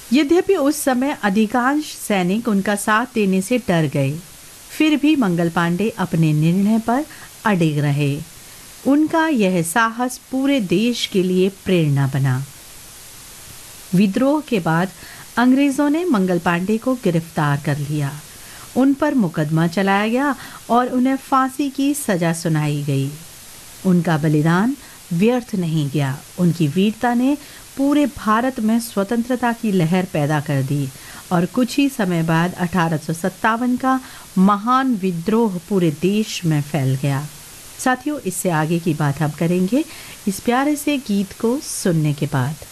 यद्यपि उस समय अधिकांश सैनिक उनका साथ देने से डर गए, फिर भी मंगल पांडे अपने निर्णय पर अडिग रहे। उनका यह साहस पूरे देश के लिए प्रेरणा बना। विद्रोह के बाद अंग्रेजों ने मंगल पांडे को गिरफ्तार कर लिया। उन पर मुकदमा चलाया गया और उन्हें फांसी की सजा सुनाई गई। उनका बलिदान व्यर्थ नहीं गया। उनकी वीरता ने पूरे भारत में स्वतंत्रता की लहर पैदा कर दी और कुछ ही समय बाद 1857 का महान विद्रोह पूरे देश में फैल गया। साथियों, इससे आगे की बात हम करेंगे इस प्यारे से गीत को सुनने के बाद।